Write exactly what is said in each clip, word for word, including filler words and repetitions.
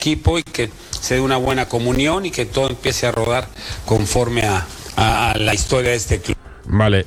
equipo y que se dé una buena comunión y que todo empiece a rodar conforme a, a, a la historia de este club. Vale,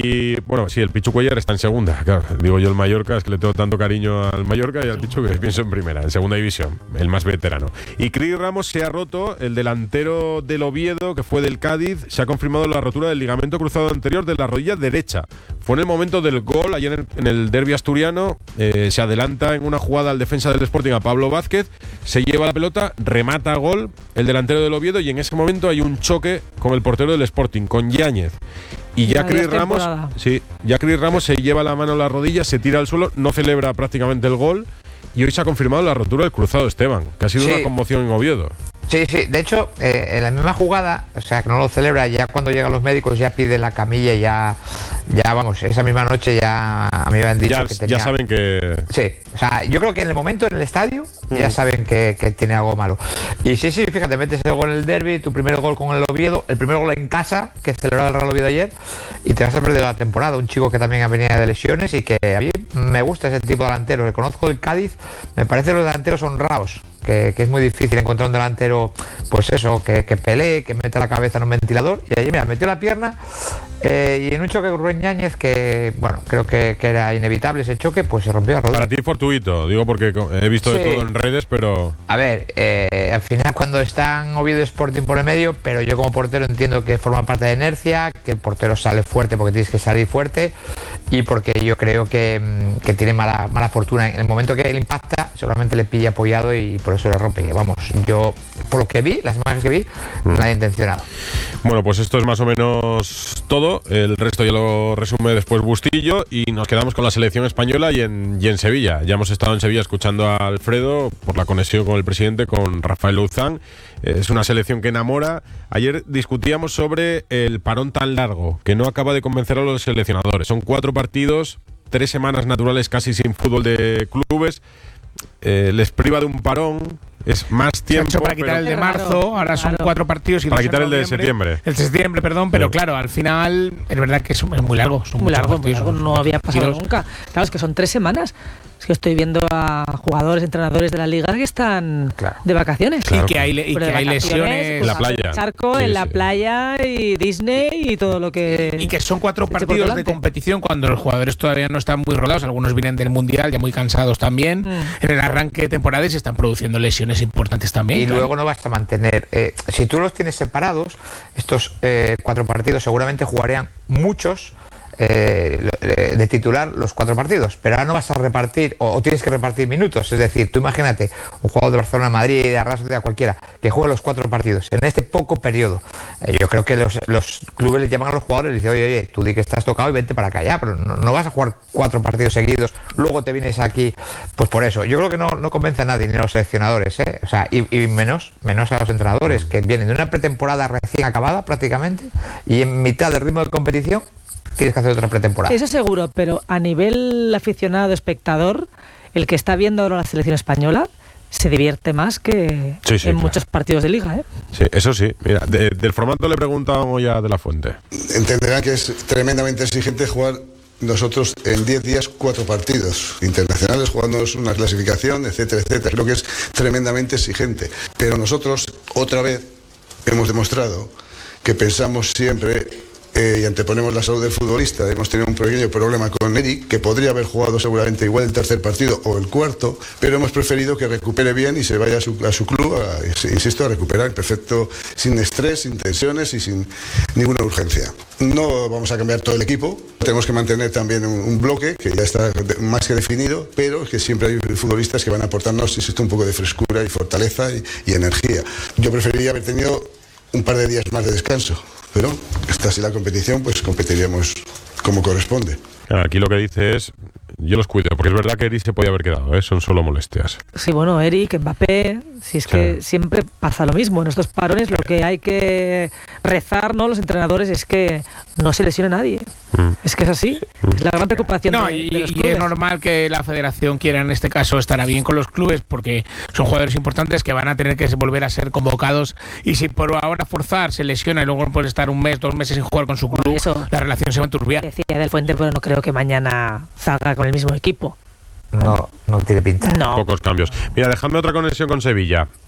y bueno, sí, el Pichu Cuéllar está en segunda, claro, digo yo el Mallorca, es que le tengo tanto cariño al Mallorca y al Pichu que pienso en primera, en segunda división, el más veterano. Y Cris Ramos se ha roto, el delantero del Oviedo, que fue del Cádiz, se ha confirmado la rotura del ligamento cruzado anterior de la rodilla derecha. Fue en el momento del gol, ayer en el, en el derbi asturiano, eh, se adelanta en una jugada al defensa del Sporting a Pablo Vázquez, se lleva la pelota, remata a gol el delantero del Oviedo y en ese momento hay un choque con el portero del Sporting, con Yáñez. Y ya Cris Ramos, sí, ya Cris Ramos se lleva la mano a la rodilla, se tira al suelo, no celebra prácticamente el gol y hoy se ha confirmado la rotura del cruzado Esteban, que ha sido sí. una conmoción en Oviedo. Sí, sí, de hecho, eh, en la misma jugada, o sea, que no lo celebra, ya cuando llegan los médicos ya pide la camilla y ya, ya vamos, esa misma noche ya a mí me habían dicho ya, que tenía... Ya saben que... Sí, o sea, yo creo que en el momento en el estadio mm. ya saben que, que tiene algo malo. Y sí, sí, fíjate, metes el gol en el derbi, tu primer gol con el Oviedo, el primer gol en casa, que celebraba el Real Oviedo ayer, y te vas a perder la temporada. Un chico que también venía de lesiones y que a mí me gusta ese tipo de delantero. Le conozco el Cádiz, me parece los delanteros honrados. Que, que es muy difícil encontrar un delantero, pues eso, que, que pelee, que meta la cabeza en un ventilador. Y ahí, mira, metió la pierna eh, y en un choque con Rubén Yáñez, que, bueno, creo que, que era inevitable ese choque, pues se rompió la rodilla. Para ti fortuito, digo porque he visto sí. de todo en redes, pero... A ver, eh, al final cuando están Oviedo Sporting por el medio, pero yo como portero entiendo que forma parte de inercia, que el portero sale fuerte porque tienes que salir fuerte y porque yo creo que, que tiene mala, mala fortuna. En el momento que él impacta, seguramente le pilla apoyado y por eso le rompe. Vamos, yo por lo que vi, las imágenes que vi, mm. nada intencionado. Bueno, pues esto es más o menos todo. El resto ya lo resume después Bustillo y nos quedamos con la selección española y en, y en Sevilla. Ya hemos estado en Sevilla escuchando a Alfredo por la conexión con el presidente, con Rafael Louzán. Es una selección que enamora. Ayer discutíamos sobre el parón tan largo que no acaba de convencer a los seleccionadores. Son cuatro partidos, tres semanas naturales casi sin fútbol de clubes. Eh, les priva de un parón, es más tiempo. Se ha hecho para quitar el de marzo, ahora son claro. cuatro partidos y para quitar el de septiembre. El de septiembre, perdón, pero sí. claro, al final es verdad que es, es muy largo. Son muy largo, muy largo, no había pasado nunca. Claro, es que son tres semanas. Es que estoy viendo a jugadores, entrenadores de la liga que están claro. de vacaciones. Claro. Y que hay, y que hay lesiones pues, en la playa. Charco, sí, en la sí. playa y Disney y todo lo que... Y que son cuatro partidos de competición cuando los jugadores todavía no están muy rodados. Algunos vienen del Mundial ya muy cansados también. Mm. En el arranque de temporada y se están produciendo lesiones importantes también. Y claro. luego no vas a mantener... Eh, si tú los tienes separados, estos eh, cuatro partidos seguramente jugarían muchos... Eh, de titular los cuatro partidos, pero ahora no vas a repartir o, o tienes que repartir minutos, es decir, tú imagínate un jugador de Barcelona, Madrid, de Arras, de cualquiera, que juegue los cuatro partidos en este poco periodo. Eh, yo creo que los, los clubes le llaman a los jugadores y dicen, oye, oye, tú di que estás tocado y vente para acá ya, pero no, no vas a jugar cuatro partidos seguidos, luego te vienes aquí, pues por eso. Yo creo que no, no convence a nadie, ni a los seleccionadores, ¿eh? O sea, y, y menos, menos a los entrenadores, que vienen de una pretemporada recién acabada prácticamente y en mitad del ritmo de competición tienes que hacer otra pretemporada. Eso seguro, pero a nivel aficionado, espectador, el que está viendo ahora la selección española se divierte más que sí, sí, en claro. muchos partidos de liga, ¿eh? Sí, eso sí. Mira, de, del formato le preguntábamos ya de la Fuente. Entenderán que es tremendamente exigente jugar nosotros en diez días cuatro partidos internacionales, jugándonos una clasificación, etcétera, etcétera. Creo que es tremendamente exigente. Pero nosotros, otra vez, hemos demostrado que pensamos siempre... Eh, y anteponemos la salud del futbolista. Hemos tenido un pequeño problema con Eric, que podría haber jugado seguramente igual el tercer partido o el cuarto, pero hemos preferido que recupere bien y se vaya a su, a su club, a, insisto, a recuperar perfecto, sin estrés, sin tensiones y sin ninguna urgencia. No vamos a cambiar todo el equipo, tenemos que mantener también un, un bloque que ya está más que definido, pero que siempre hay futbolistas que van a aportarnos, insisto, un poco de frescura y fortaleza y, y energía. Yo preferiría haber tenido un par de días más de descanso, pero esta si la competición, pues competiríamos como corresponde. Aquí lo que dice es, yo los cuido, porque es verdad que Eric se podía haber quedado, ¿eh? Son solo molestias. Sí, bueno, Eric, Mbappé, si es sí. que siempre pasa lo mismo. En estos parones lo que hay que rezar, ¿no? Los entrenadores es que no se lesione nadie. Mm. Es que es así, mm. es la gran preocupación. No, de, y, de los y clubes. Es normal que la federación quiera en este caso estar bien con los clubes porque son jugadores importantes que van a tener que volver a ser convocados y si por ahora forzar se lesiona y luego puede estar un mes, dos meses sin jugar con su club, eso, la relación se va a enturbiar. Decía Del Fuente, pero no creo que mañana salga con el mismo equipo. no, no tiene pinta. No. Pocos cambios. Mira, dejadme otra conexión con Sevilla.